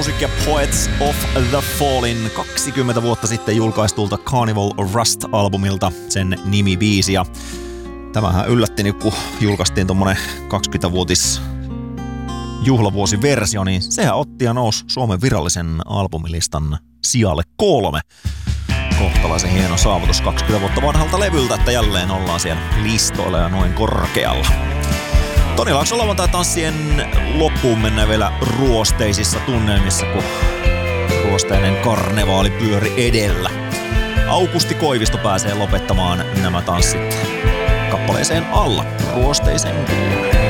musiikkia Poets of the Fallen 20 vuotta sitten julkaistulta Carnival Rust-albumilta sen nimibiisi. Ja tämähän yllätti, kun julkaistiin tommonen 20-vuotis juhlavuosiversio, niin sehän otti ja nousi Suomen virallisen albumilistan sijalle 3. Kohtalaisen hieno saavutus 20 vuotta vanhalta levyltä, että jälleen ollaan siellä listoilla ja noin korkealla. Toni Laakson lauantai-tanssien loppuun mennään vielä ruosteisissa tunnelmissa, kun ruosteinen karnevaali pyöri edellä. Aukusti Koivisto pääsee lopettamaan nämä tanssit kappaleeseen Alla ruosteisen kuulen.